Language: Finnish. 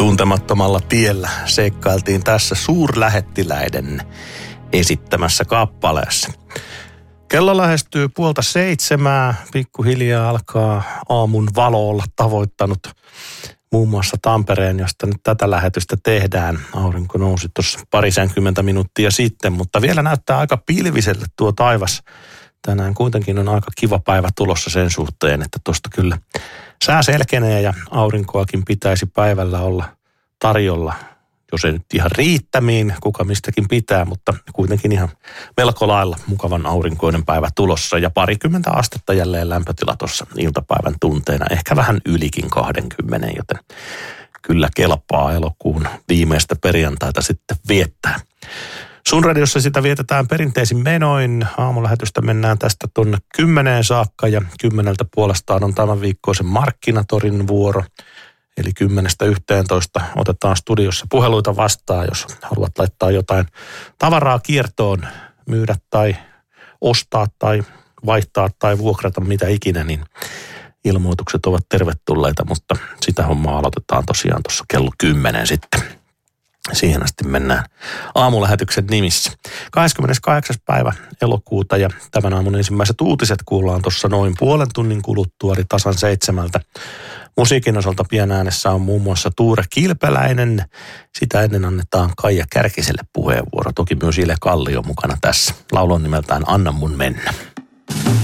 Tuntemattomalla tiellä seikkailtiin tässä suurlähettiläiden esittämässä kappaleessa. Kello lähestyy 6:30. Pikkuhiljaa alkaa aamun valo olla tavoittanut muun muassa Tampereen, josta nyt tätä lähetystä tehdään. Aurinko nousi tuossa 20 minuuttia sitten, mutta vielä näyttää aika pilviselle tuo taivas. Tänään kuitenkin on aika kiva päivä tulossa sen suhteen, että tuosta kyllä sää selkenee ja aurinkoakin pitäisi päivällä olla tarjolla. Jos ei nyt ihan riittämiin, kuka mistäkin pitää, mutta kuitenkin ihan melko lailla mukavan aurinkoinen päivä tulossa. Ja 20 astetta jälleen lämpötila tuossa iltapäivän tunteina, ehkä vähän ylikin 20, joten kyllä kelpaa elokuun viimeistä perjantaita sitten viettää. Sun radiossa sitä vietetään perinteisin menoin. Aamulähetystä mennään tästä tuonne 10 saakka ja 10 puolestaan on tämän viikkoisen Markkinatorin vuoro. Eli 10-11 otetaan studiossa puheluita vastaan, jos haluat laittaa jotain tavaraa kiertoon, myydä tai ostaa tai vaihtaa tai vuokrata mitä ikinä, niin ilmoitukset ovat tervetulleita, mutta sitä hommaa aloitetaan tosiaan tuossa kello 10 sitten. Siihen asti mennään aamulähetyksen nimissä. 28. päivä elokuuta ja tämän aamun ensimmäiset uutiset kuullaan tuossa noin puolen tunnin kuluttua, eli tasan 7. Musiikin osalta pienäänessä on muun muassa Tuure Kilpeläinen. Sitä ennen annetaan Kaija Kärkiselle puheenvuoro. Toki myös Ile Kallio mukana tässä. Laulu on nimeltään Anna mun mennä.